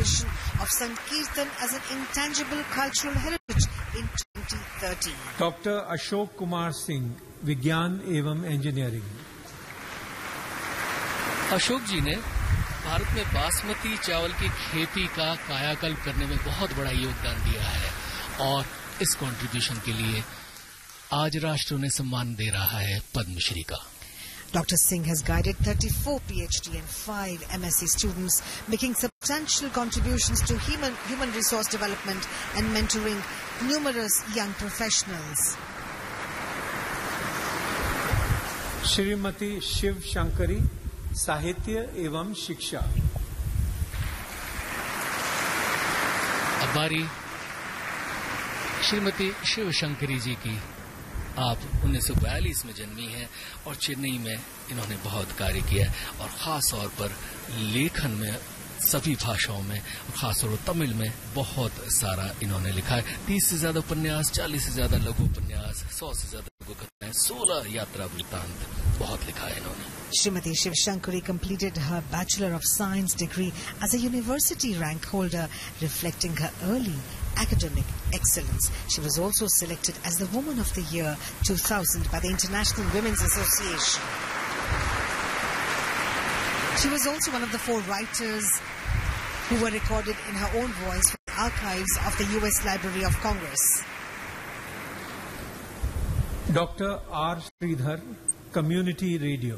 recognition of Sankirtan as an intangible cultural heritage in 2013. Dr. Ashok Kumar Singh, विज्ञान एवं engineering. Ashok जी ने भारत में बासमती चावल की खेती का कायाकल्प करने में बहुत बड़ा योगदान दिया है और इस कंट्रीब्यूशन के लिए आज राष्ट्र उन्हें सम्मान दे रहा है पद्मश्री का। Dr. Singh has guided 34 PhD and 5 MSc students, making substantial contributions to human resource development and mentoring numerous young professionals. Shrimati Shiv Shankari, साहित्य एवं शिक्षा। अब बारी श्रीमती शिव शंकरी जी की। आप 1942 में जन्मी हैं और चेन्नई में इन्होंने बहुत कार्य किया है और खास तौर पर लेखन में सभी भाषाओं में, खासतौर पर तमिल में बहुत सारा इन्होंने लिखा है। 30 से ज्यादा उपन्यास, 40 से ज्यादा लघु उपन्यास, 100 से ज्यादा लघु कथाएं, 16 यात्रा वृत्तांत, बहुत लिखा है इन्होंने। Srimati Shiv Shankari completed her Bachelor of Science degree as a university rank holder, reflecting her early academic excellence. She was also selected as the Woman of the Year 2000 by the International Women's Association. She was also one of the 4 writers who were recorded in her own voice from the archives of the US Library of Congress. Dr. R. Sridhar, Community Radio.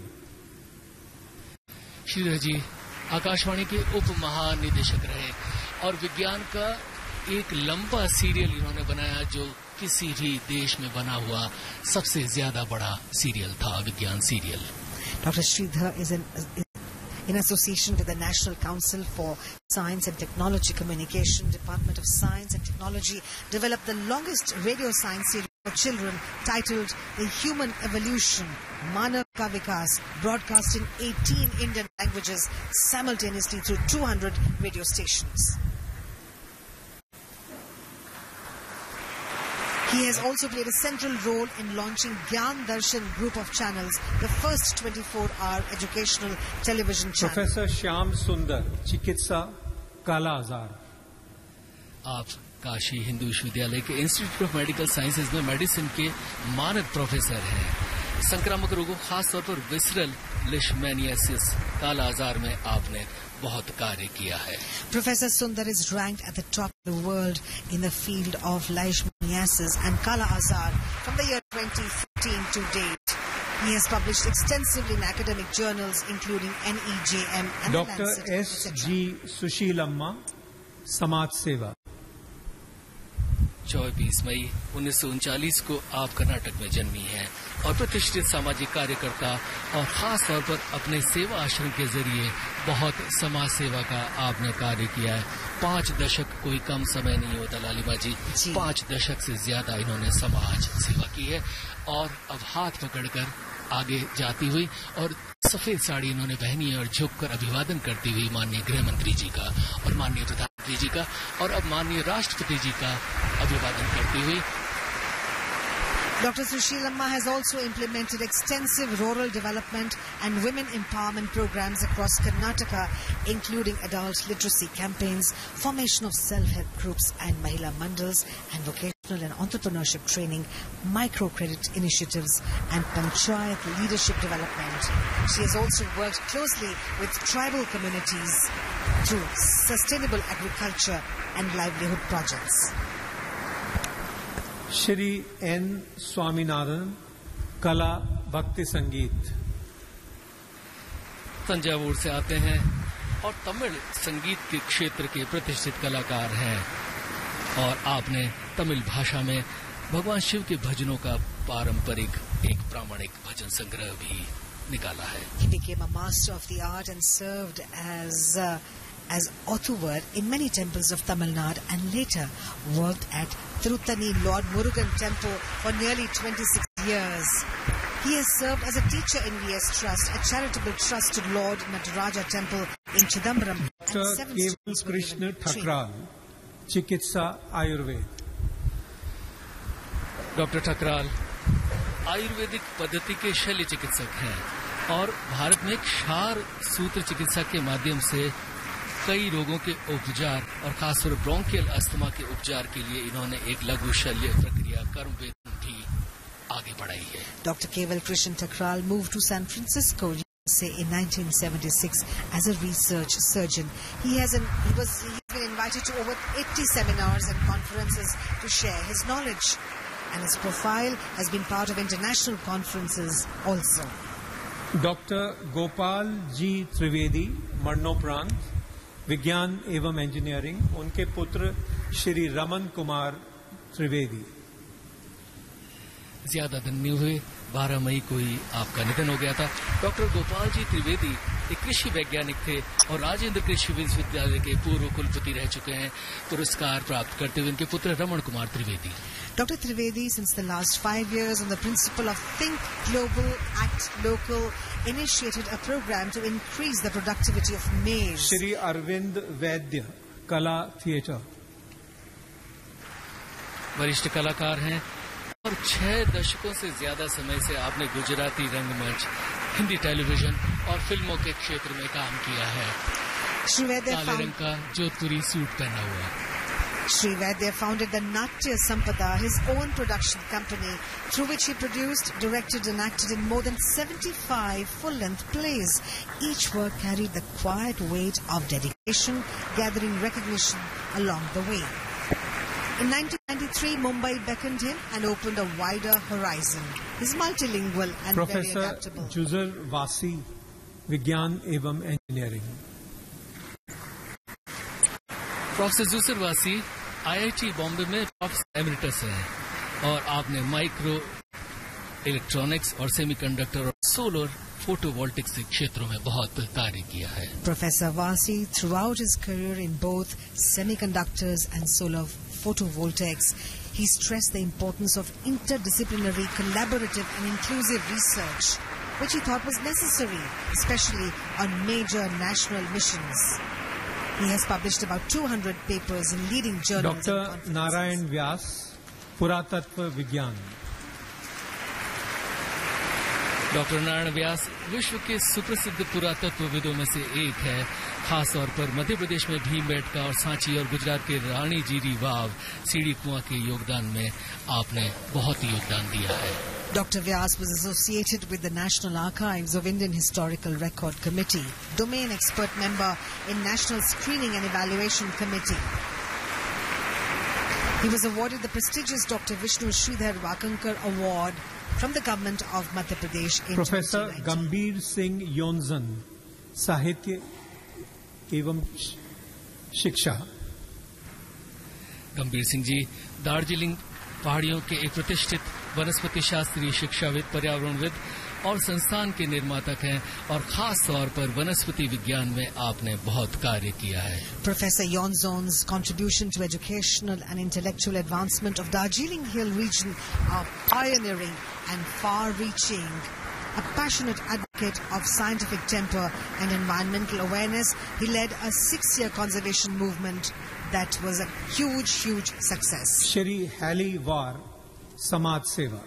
Shridhar जी आकाशवाणी के उप महानिदेशक रहे और विज्ञान का एक लंबा serial इन्होंने बनाया जो किसी भी देश में बना हुआ सबसे ज्यादा बड़ा सीरियल था, विज्ञान serial. Dr. Sridhar is in association with the National Council for Science and Technology Communication, Department of Science and Technology, developed the longest radio science series for children titled The Human Evolution, Manav Ka Vikas, broadcast in 18 Indian languages simultaneously through 200 radio stations. He has also played a central role in launching Gyan Darshan group of channels, the first 24-hour educational television channel. Professor Shyam Sundar, चिकित्सा, काला आजार। आप काशी हिंदू विश्वविद्यालय के institute of medical sciences में medicine के मानद professor हैं। संक्रामक रोगों, खासतौर पर विसरल लिशमैनियासिस, काला आजार में आपने बहुत कार्य किया है। Professor Sundar is ranked at the top of the world in the field of leishmaniasis and Kala Azar from the year 2015 to date. He has published extensively in academic journals including NEJM and Dr. The Lancet, S.G. Sushilamma, समाज सेवा। 24 मई 1939 को आप कर्नाटक में जन्मी हैं और प्रतिष्ठित सामाजिक कार्यकर्ता और खास तौर पर अपने सेवा आश्रम के जरिए बहुत समाज सेवा का आपने कार्य किया है। 5 दशक कोई कम समय नहीं होता लालिमा जी। 5 दशक से ज्यादा इन्होंने समाज सेवा की है और अब हाथ पकड़कर आगे जाती हुई और सफेद साड़ी इन्होंने पहनी है और झुककर अभिवादन करती हुई माननीय गृह मंत्री जी का और माननीय प्रधानमंत्री जी का और अब माननीय राष्ट्रपति जी का अभिवादन करती हुई। Dr. Sushilamma has also implemented extensive rural development and women empowerment programs across Karnataka, including adult literacy campaigns, formation of self-help groups and Mahila Mandals, and vocational and entrepreneurship training, microcredit initiatives, and panchayat leadership development. She has also worked closely with tribal communities through sustainable agriculture and livelihood projects. Shri N Swaminathan, कला भक्ति संगीत। तंजावुर से आते हैं और तमिल संगीत के क्षेत्र के प्रतिष्ठित कलाकार हैं और आपने तमिल भाषा में भगवान शिव के भजनों का पारंपरिक एक प्रामाणिक भजन संग्रह भी निकाला है। He became a master of the art and served as Othuvar in many temples of Tamil Nadu and later worked at Thiruttani Lord Murugan Temple for nearly 26 years. He has served as a teacher in VS Trust, a charitable trust to Lord Nataraja Temple in Chidambaram. Dr. Keval Krishna Thakral, चिकित्सा Ayurveda. Doctor Thakral Ayurvedic पद्धति के शल्य चिकित्सक हैं और भारत में क्षार सूत्र चिकित्सा के माध्यम से कई रोगों के उपचार और खासतौर ब्रोंकियल अस्थमा के उपचार के लिए इन्होंने एक लघु शल्य प्रक्रिया कर्मवेद भी आगे बढ़ाई है। Dr. Keval Krishan Takral moved to San Francisco in 1976 as a research surgeon. He's been invited to over 80 seminars and conferences to share his knowledge, and his profile has been part of international conferences also. Doctor Gopal ji Trivedi मरणोपरांत विज्ञान एवं engineering, उनके पुत्र श्री रमन कुमार त्रिवेदी। ज्यादा दिन नहीं हुए, 12 मई को ही आपका निधन हो गया था। डॉक्टर गोपाल जी त्रिवेदी एक कृषि वैज्ञानिक थे और राजेंद्र कृषि विश्वविद्यालय के पूर्व कुलपति रह चुके हैं। पुरस्कार प्राप्त करते हुए उनके पुत्र Raman Kumar Trivedi. Dr. Trivedi, since the last 5 years, on the principle of Think Global, Act Local, initiated a program to increase the productivity of maize. Shri Arvind वैद्य, कला थिएटर। वरिष्ठ कलाकार हैं और 6 दशकों से ज्यादा समय से आपने गुजराती रंगमंच, हिंदी टेलीविजन और फिल्मों के क्षेत्र में काम किया है। काले रंग का जोधपुरी सूट पहना हुआ। Sri Vaidya founded the Natya Sampada, his own production company, through which he produced, directed and acted in more than 75 full-length plays. Each work carried the quiet weight of dedication, gathering recognition along the way. In 1993, Mumbai beckoned him and opened a wider horizon. He's multilingual and very adaptable. Professor जुजर वासी, विज्ञान एवं engineering. Professor जुजर वासी IIT Bombay में professor emeritus हैं और आपने micro electronics और semiconductor और सोलर फोटोवोल्टिक्स के क्षेत्रों में बहुत कार्य किया है। Professor Vasi, throughout his career in both semiconductors and solar photovoltaics, he stressed the importance of interdisciplinary, collaborative and inclusive research, which he thought was necessary, especially on major national missions. He has published about 200 papers in leading journals. Doctor Narayan Vyas, पुरातत्व विज्ञान। Doctor Narayan Vyas विश्व के सुप्रसिद्ध पुरातत्वविदों में से एक है। खासतौर पर मध्य प्रदेश में भीमबेटका और सांची और गुजरात के रानी जीरी वाव, सीढ़ी कुआं के योगदान में आपने बहुत ही योगदान दिया है। Dr. Vyas was associated with the National Archives of Indian Historical Record Committee, domain expert member in National Screening and Evaluation Committee. He was awarded the prestigious Dr. Vishnu Sridhar Wakankar Award from the government of Madhya Pradesh in 2019. Professor गंभीर सिंह योंजन, साहित्य एवं शिक्षा। गंभीर सिंह जी दार्जिलिंग पहाड़ियों के एक प्रतिष्ठित वनस्पति शास्त्रीय शिक्षाविद, पर्यावरणविद और संस्थान के निर्मातक हैं और खास तौर पर वनस्पति विज्ञान में आपने बहुत कार्य किया है। Professor Yonzon's contribution to educational and intellectual advancement of Darjeeling Hill region are pioneering and far-reaching. A passionate advocate of scientific temper and environmental awareness, he led a 6-year conservation movement that was a huge success. Shri heli वार, समाज सेवा।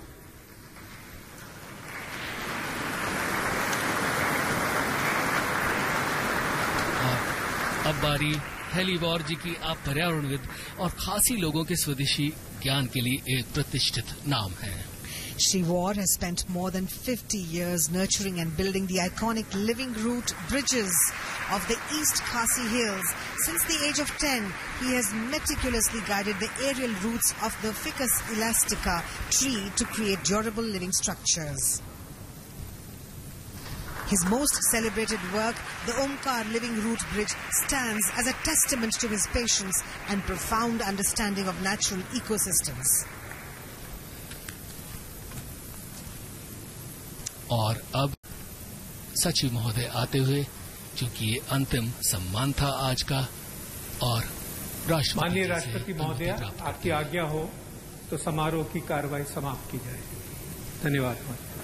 अब बारी हेलीवॉर जी की। आप पर्यावरणविद और खासी लोगों के स्वदेशी ज्ञान के लिए एक प्रतिष्ठित नाम है। Shri War has spent more than 50 years nurturing and building the iconic living root bridges of the East Khasi Hills. Since the age of 10, he has meticulously guided the aerial roots of the Ficus elastica tree to create durable living structures. His most celebrated work, the Omkar Living Root Bridge, stands as a testament to his patience and profound understanding of natural ecosystems. और अब सचिव महोदय आते हुए, क्योंकि ये अंतिम सम्मान था आज का, और माननीय राष्ट्रपति महोदय, आपकी आज्ञा हो तो समारोह की कार्रवाई समाप्त की जाए। धन्यवाद।